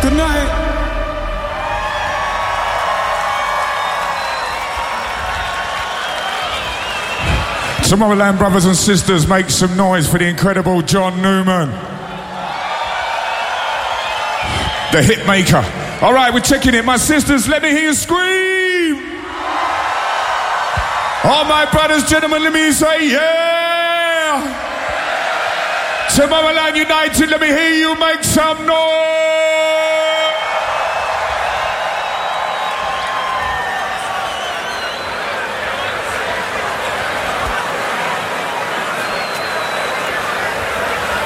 Good night. Tomorrowland brothers and sisters, make some noise for the incredible John Newman. The hit maker. All right, we're checking it. My sisters, let me hear you scream. All my brothers, gentlemen, let me say yeah. Tomorrowland United, let me hear you make some noise.